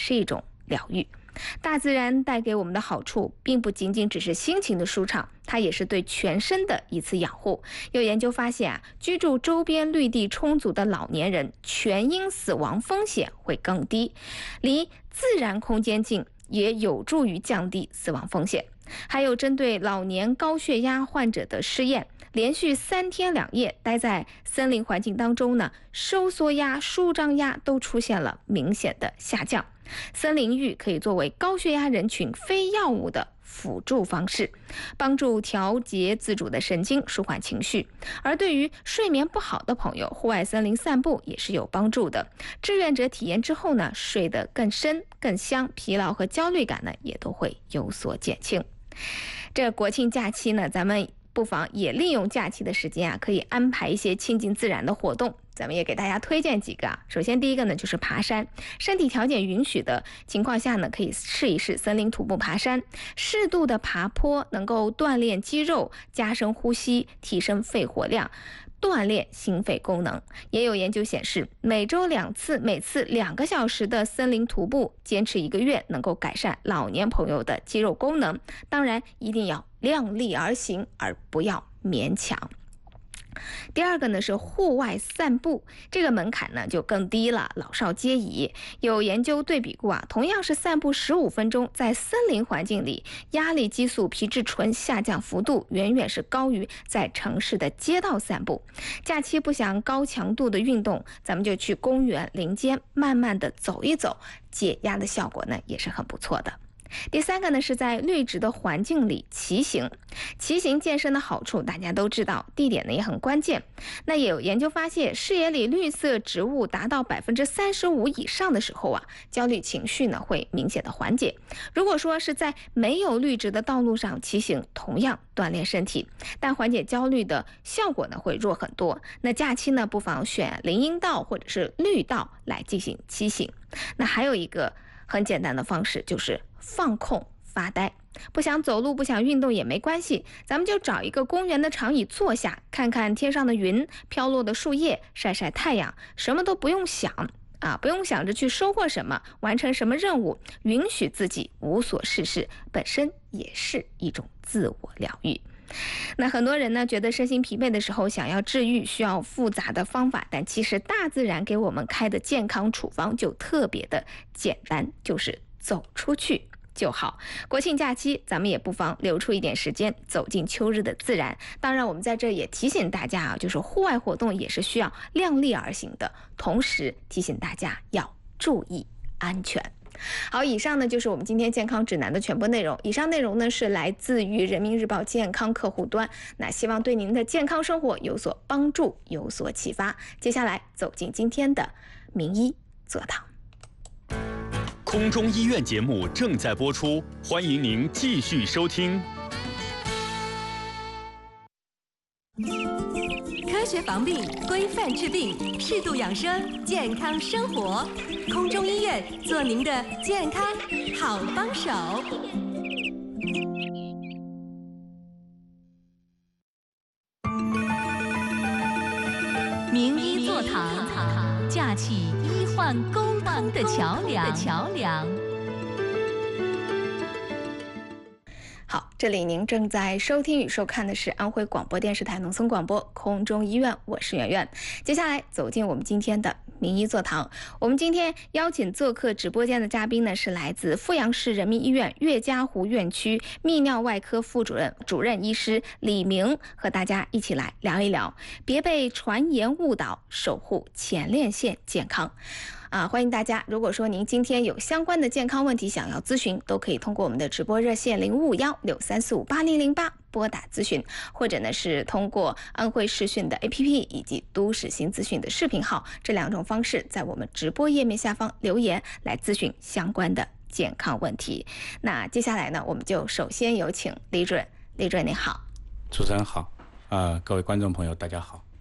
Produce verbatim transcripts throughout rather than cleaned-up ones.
是一种疗愈。大自然带给我们的好处，并不仅仅只是心情的舒畅，它也是对全身的一次养护。有研究发现啊，居住周边绿地充足的老年人，全因死亡风险会更低。离自然空间近，也有助于降低死亡风险。还有针对老年高血压患者的试验，连续三天两夜待在森林环境当中呢，收缩压、舒张压都出现了明显的下降。森林浴可以作为高血压人群非药物的辅助方式，帮助调节自主的神经，舒缓情绪。而对于睡眠不好的朋友，户外森林散步也是有帮助的。志愿者体验之后呢，睡得更深更香，疲劳和焦虑感呢也都会有所减轻。这国庆假期呢，咱们不妨也利用假期的时间啊，可以安排一些亲近自然的活动。咱们也给大家推荐几个啊。首先第一个呢就是爬山，身体条件允许的情况下呢，可以试一试森林徒步爬山。适度的爬坡能够锻炼肌肉，加深呼吸，提升肺活量，锻炼心肺功能。也有研究显示，每周两次，每次两个小时的森林徒步，坚持一个月，能够改善老年朋友的肌肉功能。当然，一定要量力而行，而不要勉强。第二个呢是户外散步，这个门槛呢就更低了，老少皆宜。有研究对比过啊，同样是散步十五分钟，在森林环境里，压力激素、皮质醇下降幅度远远是高于在城市的街道散步。假期不想高强度的运动，咱们就去公园林间慢慢的走一走，解压的效果呢也是很不错的。第三个呢是在绿植的环境里骑行。骑行健身的好处大家都知道，地点呢也很关键。那也有研究发现，视野里绿色植物达到百分之三十五以上的时候啊，焦虑情绪呢会明显的缓解。如果说是在没有绿植的道路上骑行，同样锻炼身体，但缓解焦虑的效果呢会弱很多。那假期呢不妨选林荫道或者是绿道来进行骑行。那还有一个很简单的方式就是放空发呆，不想走路不想运动也没关系，咱们就找一个公园的长椅坐下，看看天上的云，飘落的树叶，晒晒太阳，什么都不用想啊，不用想着去收获什么，完成什么任务，允许自己无所事事，本身也是一种自我疗愈。那很多人呢觉得身心疲惫的时候想要治愈需要复杂的方法，但其实大自然给我们开的健康处方就特别的简单，就是走出去就好。国庆假期咱们也不妨留出一点时间走进秋日的自然。当然我们在这也提醒大家啊，就是户外活动也是需要量力而行的，同时提醒大家要注意安全。好，以上呢就是我们今天健康指南的全部内容。以上内容呢是来自于人民日报健康客户端，那希望对您的健康生活有所帮助，有所启发。接下来走进今天的名医座堂。 空中医院节目正在播出，欢迎您继续收听。 科学防病，规范治病，适度养生，健康生活。空中医院做您的健康好帮手。名医座堂，架起医患沟通的桥梁。桥梁。 好，这里您正在收听与收看的是安徽广播电视台农村广播空中医院，我是圆圆。接下来走进我们今天的名医座堂。我们今天邀请做客直播间的嘉宾呢，是来自阜阳市人民医院岳家湖院区泌尿外科副主任主任医师李明，和大家一起来聊一聊，别被传言误导，守护前列腺健康。啊，欢迎大家！如果说您今天有相关的健康问题想要咨询，都可以通过我们的直播热线零五五幺六三四五八零零八拨打咨询，或者呢是通过安徽视讯的 A P P 以及都市新资讯的视频号，这两种方式在我们直播页面下方留言来咨询相关的健康问题。那接下来呢，我们就首先有请李主任。李主任您好。 主持人好，呃，各位观众朋友大家好。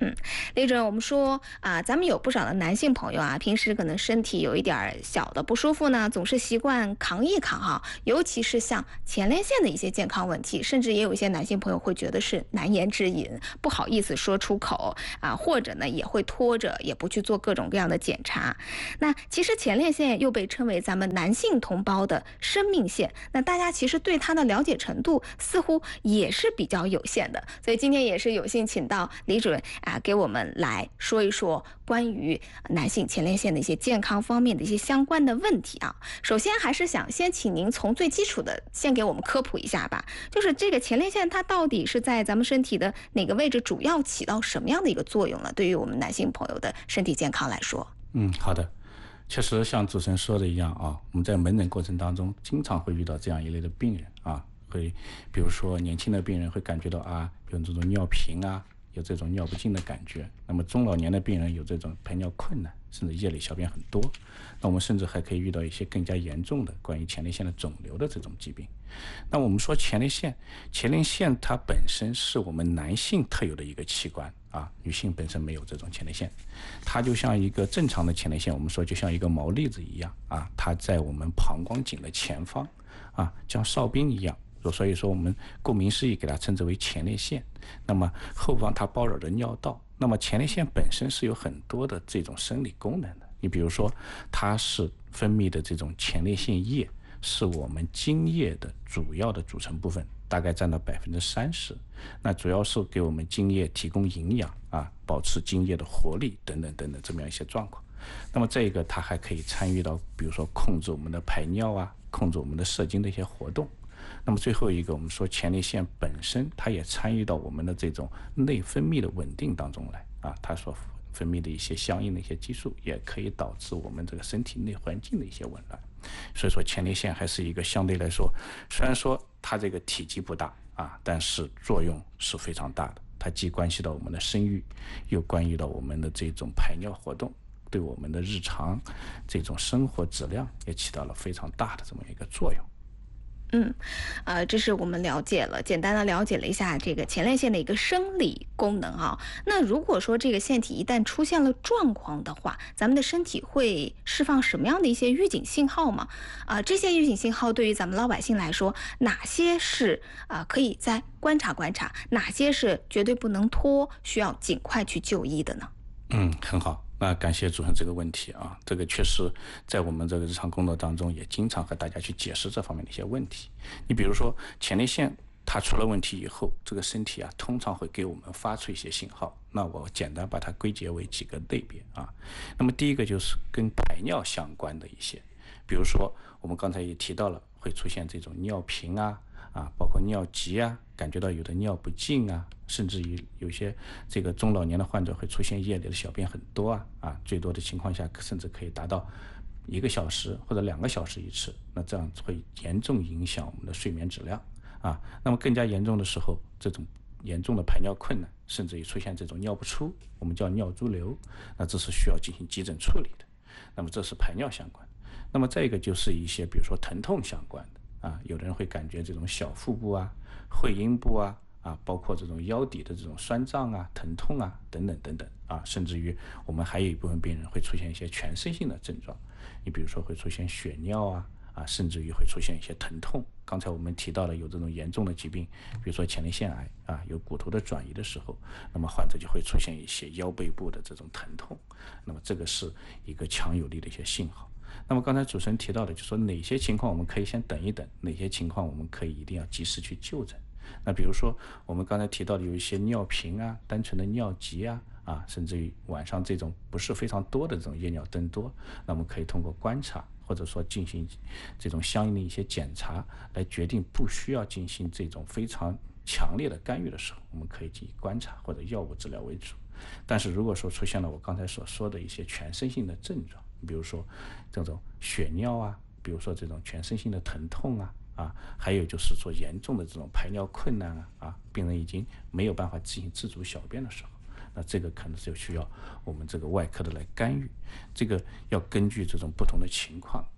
嗯，李主任，我们说啊，咱们有不少的男性朋友啊，平时可能身体有一点小的不舒服呢，总是习惯扛一扛哈。尤其是像前列腺的一些健康问题，甚至也有一些男性朋友会觉得是难言之隐，不好意思说出口啊，或者呢也会拖着，也不去做各种各样的检查。那其实前列腺又被称为咱们男性同胞的生命线，那大家其实对它的了解程度似乎也是比较有限的。所以今天也是有幸请到李主任啊。给我们来说一说关于男性前列腺的一些健康方面的一些相关的问题啊。首先还是想先请您从最基础的先给我们科普一下吧，就是这个前列腺它到底是在咱们身体的哪个位置，主要起到什么样的一个作用呢？对于我们男性朋友的身体健康来说。 嗯，好的。确实像主持人说的一样啊，我们在门诊过程当中经常会遇到这样一类的病人啊，会比如说年轻的病人会感觉到啊有这种尿频啊，有这种尿不尽的感觉，那么中老年的病人有这种排尿困难，甚至夜里小便很多，那我们甚至还可以遇到一些更加严重的关于前列腺的肿瘤的这种疾病。那我们说前列腺，前列腺它本身是我们男性特有的一个器官啊，女性本身没有这种前列腺，它就像一个正常的前列腺，我们说就像一个毛粒子一样啊，它在我们膀胱颈的前方啊，像哨兵一样。所以说我们顾名思义给它称之为前列腺，那么后方它包绕着尿道，那么前列腺本身是有很多的这种生理功能的，你比如说它是分泌的这种前列腺液，是我们精液的主要的组成部分，大概占到百分之三十，那主要是给我们精液提供营养啊，保持精液的活力等等等等这么样一些状况。那么这个它还可以参与到比如说控制我们的排尿啊，控制我们的射精的一些活动。那么最后一个，我们说前列腺本身它也参与到我们的这种内分泌的稳定当中来啊，它所分泌的一些相应的一些激素也可以导致我们这个身体内环境的一些紊乱。所以说前列腺还是一个相对来说，虽然说它这个体积不大啊，但是作用是非常大的，它既关系到我们的生育，又关系到我们的这种排尿活动，对我们的日常这种生活质量也起到了非常大的这么一个作用。 嗯，呃，这是我们了解了，简单的了解了一下这个前列腺的一个生理功能啊。那如果说这个腺体一旦出现了状况的话，咱们的身体会释放什么样的一些预警信号吗？啊、呃，这些预警信号对于咱们老百姓来说，哪些是啊、呃、可以再观察观察，哪些是绝对不能拖，需要尽快去就医的呢？ 嗯，很好。那感谢主持人这个问题啊，这个确实在我们这个日常工作当中也经常和大家去解释这方面的一些问题。你比如说前列腺它出了问题以后，这个身体啊通常会给我们发出一些信号，那我简单把它归结为几个类别啊。那么第一个就是跟排尿相关的一些，比如说我们刚才也提到了会出现这种尿频啊啊，包括尿急啊，感觉到有的尿不尽啊，甚至于有些这个中老年的患者会出现夜里的小便很多啊啊，最多的情况下甚至可以达到一个小时或者两个小时一次，那这样会严重影响我们的睡眠质量啊。那么更加严重的时候，这种严重的排尿困难，甚至于出现这种尿不出，我们叫尿潴留，那这是需要进行急诊处理的。那么这是排尿相关的。那么再一个就是一些比如说疼痛相关的。啊，有的人会感觉这种小腹部啊、会阴部啊、啊，包括这种腰底的这种酸胀啊、疼痛啊等等等等啊，甚至于我们还有一部分病人会出现一些全身性的症状，你比如说会出现血尿啊啊，甚至于会出现一些疼痛。刚才我们提到了有这种严重的疾病，比如说前列腺癌啊，有骨头的转移的时候，那么患者就会出现一些腰背部的这种疼痛，那么这个是一个强有力的一些信号。那么刚才主持人提到的，就是说哪些情况我们可以先等一等，哪些情况我们可以一定要及时去就诊。那比如说我们刚才提到的有一些尿频啊、单纯的尿急啊啊，甚至于晚上这种不是非常多的这种夜尿增多，那我们可以通过观察或者说进行这种相应的一些检查来决定不需要进行这种非常强烈的干预的时候，我们可以进行观察或者药物治疗为主。但是如果说出现了我刚才所说的一些全身性的症状，比如说这种血尿啊，比如说这种全身性的疼痛啊啊，还有就是说严重的这种排尿困难啊啊，病人已经没有办法进行自主小便的时候，那这个可能就需要我们这个外科的来干预。这个要根据这种不同的情况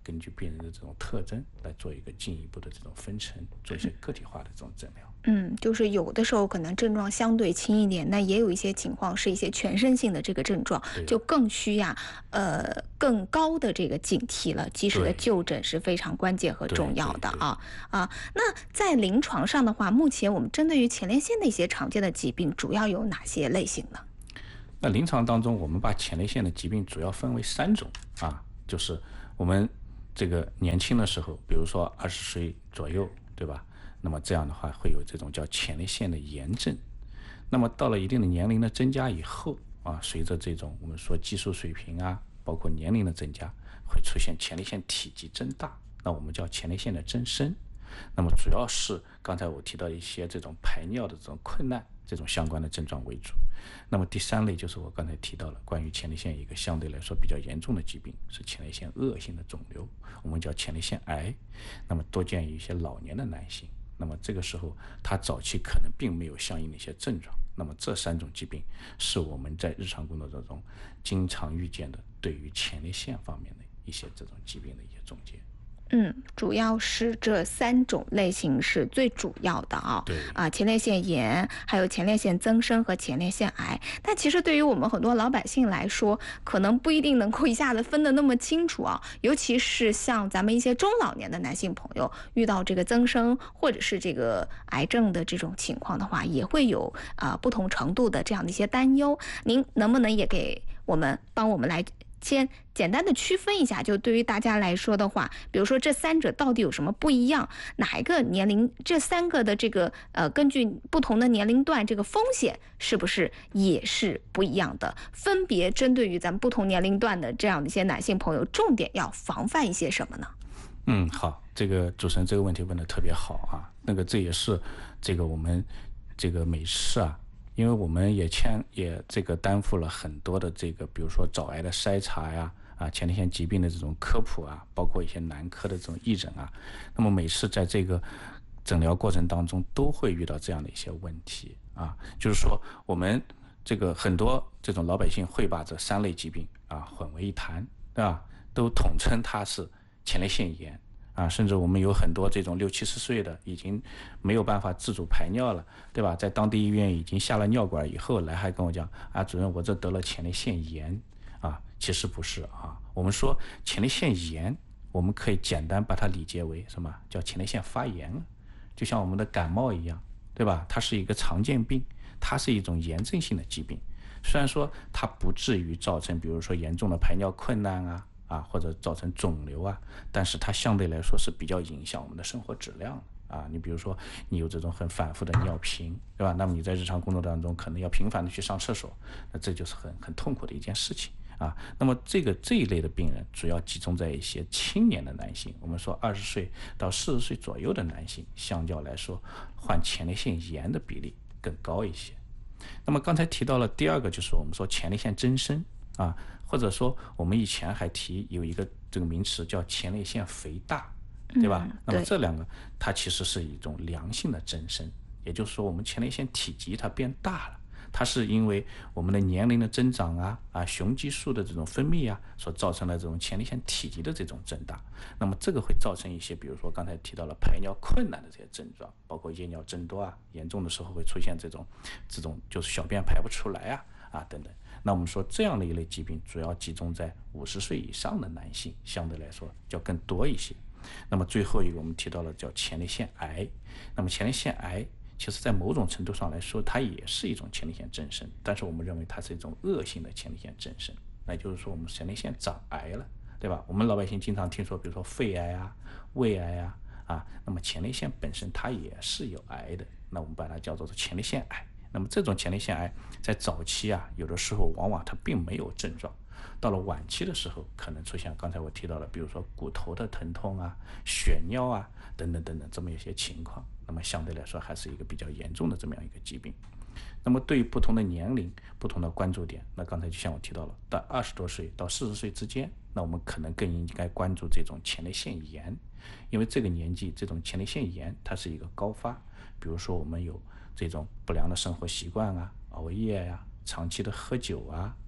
根据病人的这种特征来做一个进一步的这种分层，做一些个体化的这种诊疗。 嗯，就是有的时候可能症状相对轻一点，那也有一些情况是一些全身性的这个症状，就更需要呃更高的这个警惕了，及时的就诊是非常关键和重要的啊啊。那在临床上的话，目前我们针对于前列腺的一些常见的疾病，主要有哪些类型呢？ 那临床当中，我们把前列腺的疾病主要分为三种啊，就是我们这个年轻的时候，比如说二十岁左右，对吧？那么这样的话会有这种叫前列腺的炎症。那么到了一定的年龄的增加以后啊，随着这种我们说技术水平啊，包括年龄的增加，会出现前列腺体积增大，那我们叫前列腺的增生。那么主要是刚才我提到一些这种排尿的这种困难这种相关的症状为主。那么第三类就是我刚才提到了关于前列腺一个相对来说比较严重的疾病，是前列腺恶性的肿瘤，我们叫前列腺癌。那么多见于一些老年的男性，那么这个时候他早期可能并没有相应的一些症状。那么这三种疾病是我们在日常工作当中经常遇见的对于前列腺方面的一些这种疾病的一些总结。 嗯，主要是这三种类型是最主要的啊。 对啊，前列腺炎，还有前列腺增生和前列腺癌。但其实对于我们很多老百姓来说，可能不一定能够一下子分得那么清楚啊。尤其是像咱们一些中老年的男性朋友，遇到这个增生或者是这个癌症的这种情况的话，也会有啊、呃、不同程度的这样的一些担忧。您能不能也给我们帮我们来先简单的区分一下，就对于大家来说的话，比如说这三者到底有什么不一样？哪一个年龄，这三个的这个呃，根据不同的年龄段，这个风险是不是也是不一样的？分别针对于咱们不同年龄段的这样的一些男性朋友，重点要防范一些什么呢？ 嗯，好，这个主持人这个问题问得特别好啊。那个这也是这个我们这个每次啊。因为我们也牵也这个担负了很多的这个，比如说早癌的筛查呀，啊前列腺疾病的这种科普啊，包括一些男科的这种义诊啊，那么每次在这个诊疗过程当中都会遇到这样的一些问题啊，就是说我们这个很多这种老百姓会把这三类疾病啊混为一谈，对吧？都统称它是前列腺炎。啊，甚至我们有很多这种六七十岁的已经没有办法自主排尿了，对吧？在当地医院已经下了尿管以后来，还跟我讲啊，主任，我这得了前列腺炎啊。其实不是啊，我们说前列腺炎，我们可以简单把它理解为什么？叫前列腺发炎，就像我们的感冒一样，对吧？它是一个常见病，它是一种炎症性的疾病。虽然说它不至于造成，比如说严重的排尿困难啊。啊，或者造成肿瘤啊，但是它相对来说是比较影响我们的生活质量的啊。你比如说，你有这种很反复的尿频，对吧？那么你在日常工作当中可能要频繁的去上厕所，那这就是很很痛苦的一件事情啊。那么这个这一类的病人主要集中在一些青年的男性，我们说二十岁到四十岁左右的男性，相较来说患前列腺炎的比例更高一些。那么刚才提到了第二个，就是我们说前列腺增生啊。或者说我们以前还提有一个这个名词叫前列腺肥大，对吧？ 嗯、 那么这两个它其实是一种良性的增生，也就是说我们前列腺体积它变大了，它是因为我们的年龄的增长啊啊雄激素的这种分泌啊所造成的这种前列腺体积的这种增大。那么这个会造成一些比如说刚才提到了排尿困难的这些症状，包括夜尿增多啊，严重的时候会出现这种这种就是小便排不出来啊啊等等。那我们说这样的一类疾病主要集中在五十岁以上的男性，相对来说要更多一些。那么最后一个我们提到了叫前列腺癌。那么前列腺癌其实在某种程度上来说它也是一种前列腺增生，但是我们认为它是一种恶性的前列腺增生，那就是说我们前列腺长癌了，对吧？我们老百姓经常听说比如说肺癌啊胃癌啊啊，那么前列腺本身它也是有癌的，那我们把它叫做前列腺癌。那么这种前列腺癌在早期啊，有的时候往往它并没有症状，到了晚期的时候，可能出现刚才我提到的，比如说骨头的疼痛啊、血尿啊等等等等这么一些情况。那么相对来说还是一个比较严重的这么样一个疾病。那么对于不同的年龄、不同的关注点，那刚才就像我提到了，到二十多岁到四十岁之间，那我们可能更应该关注这种前列腺炎，因为这个年纪这种前列腺炎它是一个高发，比如说我们有这种不良的生活习惯啊、熬夜呀、啊、长期的喝酒啊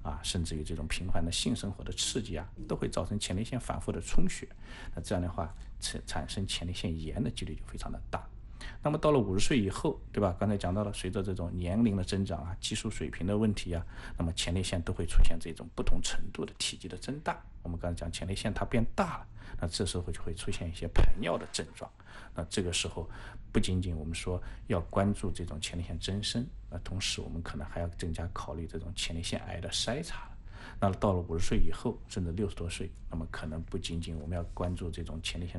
啊，甚至于这种频繁的性生活的刺激啊，都会造成前列腺反复的充血。那这样的话，产产生前列腺炎的几率就非常的大。那么到了五十岁以后，对吧？刚才讲到了，随着这种年龄的增长啊，激素水平的问题啊，那么前列腺都会出现这种不同程度的体积的增大。我们刚才讲前列腺它变大了，那这时候就会出现一些排尿的症状。那这个时候不仅仅我们说要关注这种前列腺增生，那同时我们可能还要增加考虑这种前列腺癌的筛查。那到了五十岁以后，甚至六十多岁，那么可能不仅仅我们要关注这种前列腺